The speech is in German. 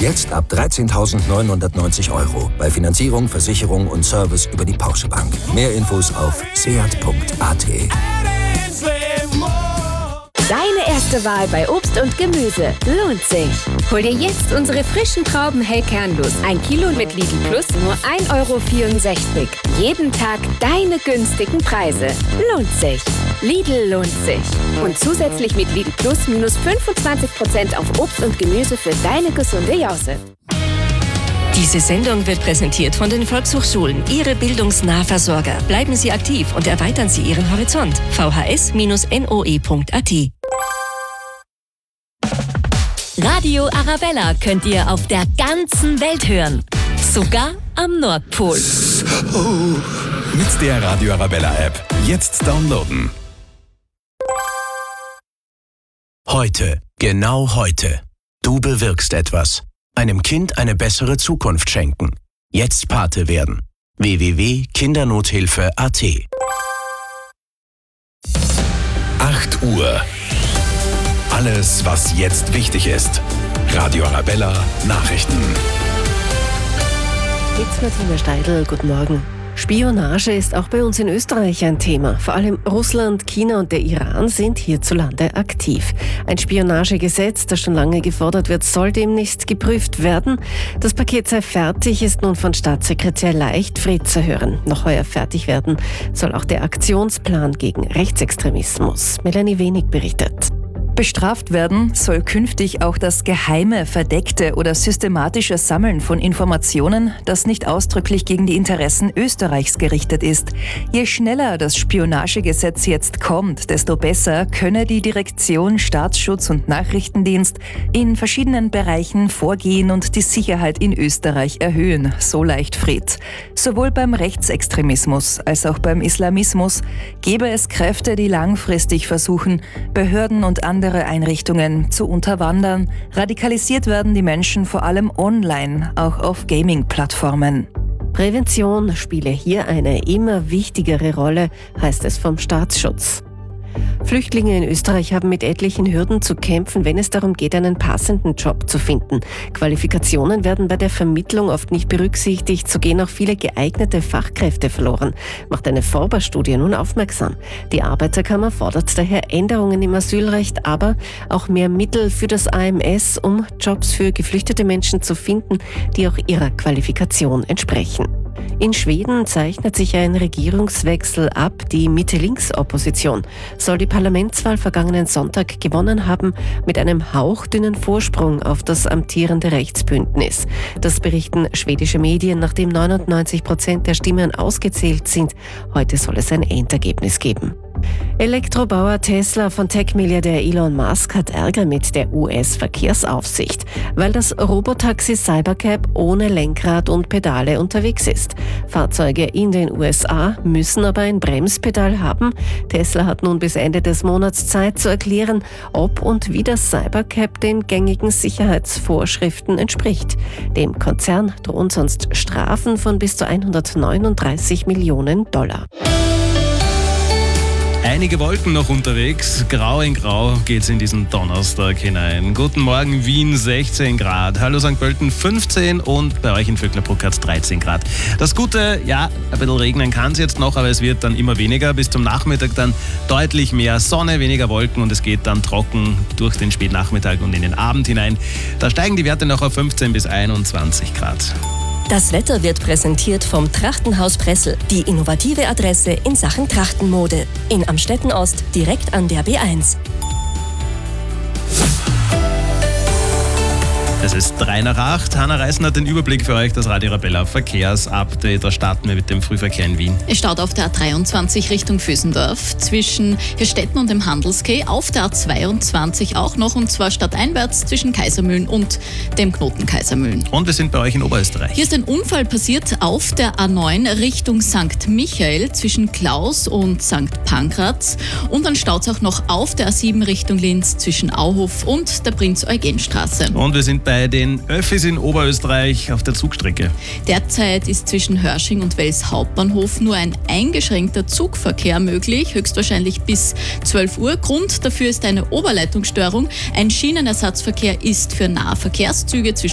Jetzt ab 13.990 € bei Finanzierung, Versicherung und Service über die Porsche Bank. Mehr Infos auf seat.at. Deine erste Wahl bei Obst und Gemüse lohnt sich. Hol dir jetzt unsere frischen Trauben hell kernlos. 1 Kilo mit Lidl Plus nur 1,64 €. Jeden Tag deine günstigen Preise. Lohnt sich. Lidl lohnt sich. Und zusätzlich mit Lidl Plus minus 25% auf Obst und Gemüse für deine gesunde Jause. Diese Sendung wird präsentiert von den Volkshochschulen, Ihre Bildungsnahversorger. Bleiben Sie aktiv und erweitern Sie Ihren Horizont. vhs-noe.at. Radio Arabella könnt ihr auf der ganzen Welt hören. Sogar am Nordpol. Mit der Radio Arabella App. Jetzt downloaden. Heute, genau heute. Du bewirkst etwas. Einem Kind eine bessere Zukunft schenken. Jetzt Pate werden. www.kindernothilfe.at. 8 Uhr. Alles, was jetzt wichtig ist. Radio Arabella Nachrichten. Mit Martina Steidl, guten Morgen. Spionage ist auch bei uns in Österreich ein Thema. Vor allem Russland, China und der Iran sind hierzulande aktiv. Ein Spionagegesetz, das schon lange gefordert wird, soll demnächst geprüft werden. Das Paket sei fertig, ist nun von Staatssekretär Leichtfried zu hören. Noch heuer fertig werden soll auch der Aktionsplan gegen Rechtsextremismus. Melanie Wenig berichtet. Bestraft werden soll künftig auch das geheime, verdeckte oder systematische Sammeln von Informationen, das nicht ausdrücklich gegen die Interessen Österreichs gerichtet ist. Je schneller das Spionagegesetz jetzt kommt, desto besser könne die Direktion Staatsschutz und Nachrichtendienst in verschiedenen Bereichen vorgehen und die Sicherheit in Österreich erhöhen, so Leichtfried. Sowohl beim Rechtsextremismus als auch beim Islamismus gäbe es Kräfte, die langfristig versuchen, Behörden und andere Einrichtungen zu unterwandern. Radikalisiert werden die Menschen vor allem online, auch auf Gaming-Plattformen. Prävention spiele hier eine immer wichtigere Rolle, heißt es vom Staatsschutz. Flüchtlinge in Österreich haben mit etlichen Hürden zu kämpfen, wenn es darum geht, einen passenden Job zu finden. Qualifikationen werden bei der Vermittlung oft nicht berücksichtigt, so gehen auch viele geeignete Fachkräfte verloren, macht eine Forber-Studie nun aufmerksam. Die Arbeiterkammer fordert daher Änderungen im Asylrecht, aber auch mehr Mittel für das AMS, um Jobs für geflüchtete Menschen zu finden, die auch ihrer Qualifikation entsprechen. In Schweden zeichnet sich ein Regierungswechsel ab. Die Mitte-Links-Opposition soll die Parlamentswahl vergangenen Sonntag gewonnen haben, mit einem hauchdünnen Vorsprung auf das amtierende Rechtsbündnis. Das berichten schwedische Medien, nachdem 99% der Stimmen ausgezählt sind. Heute soll es ein Endergebnis geben. Elektrobauer Tesla von Tech-Milliardär Elon Musk hat Ärger mit der US-Verkehrsaufsicht, weil das Robotaxi Cybercab ohne Lenkrad und Pedale unterwegs ist. Fahrzeuge in den USA müssen aber ein Bremspedal haben. Tesla hat nun bis Ende des Monats Zeit zu erklären, ob und wie das Cybercab den gängigen Sicherheitsvorschriften entspricht. Dem Konzern drohen sonst Strafen von bis zu $139 Millionen. Einige Wolken noch unterwegs, grau in grau geht's in diesen Donnerstag hinein. Guten Morgen Wien, 16 Grad. Hallo St. Pölten, 15 und bei euch in Vöcklerbruck hat's 13 Grad. Das Gute, ja, ein bisschen regnen kann es jetzt noch, aber es wird dann immer weniger. Bis zum Nachmittag dann deutlich mehr Sonne, weniger Wolken und es geht dann trocken durch den Spätnachmittag und in den Abend hinein. Da steigen die Werte noch auf 15 bis 21 Grad. Das Wetter wird präsentiert vom Trachtenhaus Pressel, die innovative Adresse in Sachen Trachtenmode. In Amstetten Ost, direkt an der B1. Es ist 7:03. Hanna Reißen hat den Überblick für euch, das Radio Arabella Verkehrsupdate. Da starten wir mit dem Frühverkehr in Wien. Es staut auf der A23 Richtung Vösendorf zwischen Hirstetten und dem Handelskeh, auf der A22 auch noch, und zwar stadteinwärts zwischen Kaisermühlen und dem Knoten Kaisermühlen. Und wir sind bei euch in Oberösterreich. Hier ist ein Unfall passiert auf der A9 Richtung St. Michael zwischen Klaus und St. Pankraz, und dann staut es auch noch auf der A7 Richtung Linz zwischen Auhof und der Prinz-Eugen-Straße. Und wir sind bei den Öffis in Oberösterreich auf der Zugstrecke. Derzeit ist zwischen Hörsching und Wels Hauptbahnhof nur ein eingeschränkter Zugverkehr möglich, höchstwahrscheinlich bis 12 Uhr. Grund dafür ist eine Oberleitungsstörung. Ein Schienenersatzverkehr ist für Nahverkehrszüge zwischen